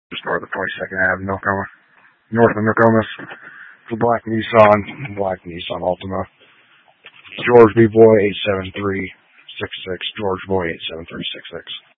just north of 22nd Ave, Nokomis. North of Nokomis. The Black Nissan Altima. George B. Boy 87366. George Boy 87366.